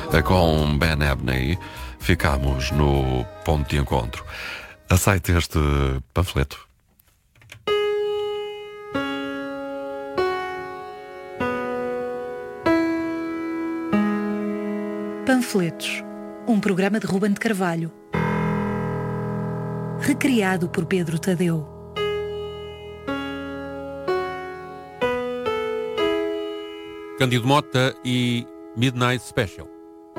Com Ben Abney, ficamos no ponto de encontro. Aceite este panfleto. Panfletos, um programa de Ruben de Carvalho, recriado por Pedro Tadeu. Cândido Mota e Midnight Special.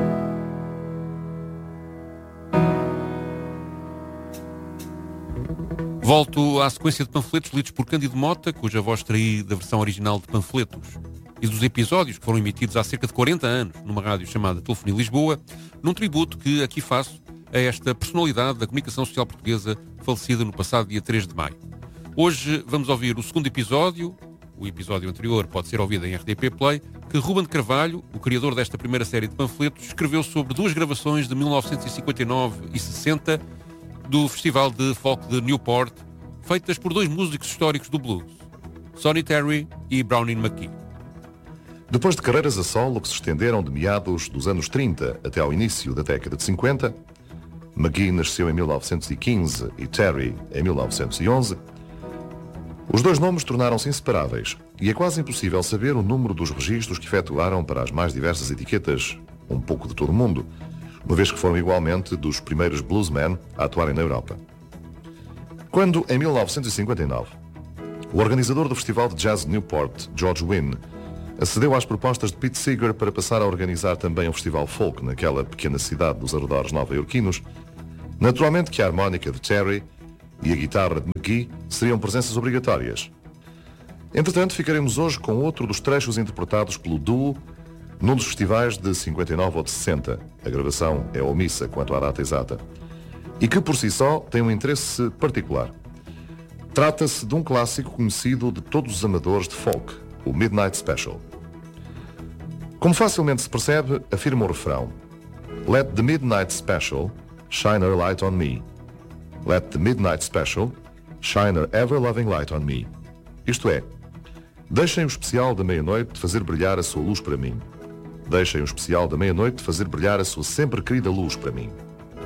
Volto à sequência de panfletos lidos por Cândido Mota, cuja voz extraí da versão original de Panfletos, e dos episódios que foram emitidos há cerca de 40 anos numa rádio chamada Telefonia Lisboa, num tributo que aqui faço a esta personalidade da comunicação social portuguesa falecida no passado dia 3 de maio. Hoje vamos ouvir o segundo episódio. O episódio anterior pode ser ouvido em RTP Play, que Ruben de Carvalho, o criador desta primeira série de panfletos, escreveu sobre duas gravações de 1959 e 60 do Festival de Folk de Newport, feitas por dois músicos históricos do blues, Sonny Terry e Brownie McGhee. Depois de carreiras a solo que se estenderam de meados dos anos 30 até ao início da década de 50, McGhee nasceu em 1915 e Terry em 1911, os dois nomes tornaram-se inseparáveis e é quase impossível saber o número dos registros que efetuaram para as mais diversas etiquetas, um pouco de todo o mundo, uma vez que foram igualmente dos primeiros bluesmen a atuarem na Europa. Quando, em 1959, o organizador do Festival de Jazz de Newport, George Wynne, acedeu às propostas de Pete Seeger para passar a organizar também um festival folk naquela pequena cidade dos arredores nova-iorquinos, naturalmente que a harmónica de Terry e a guitarra de McGhee seriam presenças obrigatórias. Entretanto, ficaremos hoje com outro dos trechos interpretados pelo duo num dos festivais de 59 ou de 60. A gravação é omissa quanto à data exata. E que, por si só, tem um interesse particular. Trata-se de um clássico conhecido de todos os amadores de folk, o Midnight Special. Como facilmente se percebe, afirma o refrão: Let the Midnight Special shine her light on me. Let the Midnight Special shine her ever-loving light on me. Isto é, deixem o especial da meia-noite fazer brilhar a sua luz para mim. Deixem o especial da meia-noite fazer brilhar a sua sempre querida luz para mim.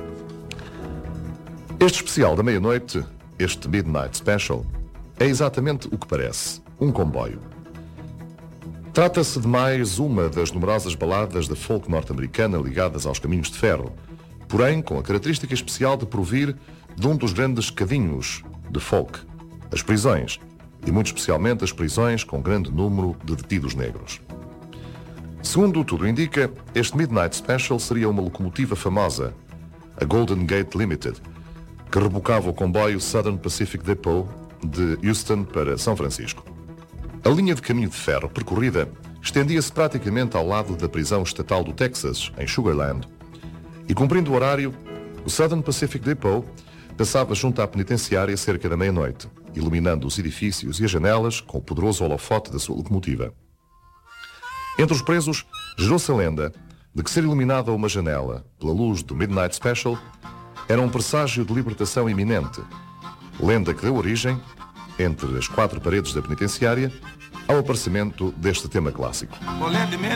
Este especial da meia-noite, este Midnight Special, é exatamente o que parece, um comboio. Trata-se de mais uma das numerosas baladas da folk norte-americana ligadas aos caminhos de ferro, porém com a característica especial de provir de um dos grandes cadinhos de folk, as prisões, e muito especialmente as prisões com grande número de detidos negros. Segundo tudo indica, este Midnight Special seria uma locomotiva famosa, a Golden Gate Limited, que rebocava o comboio Southern Pacific Depot de Houston para São Francisco. A linha de caminho de ferro percorrida estendia-se praticamente ao lado da prisão estatal do Texas, em Sugar Land, e cumprindo o horário, o Southern Pacific Depot passava junto à penitenciária cerca da meia-noite, iluminando os edifícios e as janelas com o poderoso holofote da sua locomotiva. Entre os presos, gerou-se a lenda de que ser iluminada uma janela pela luz do Midnight Special era um presságio de libertação iminente, lenda que deu origem, entre as quatro paredes da penitenciária, ao aparecimento deste tema clássico.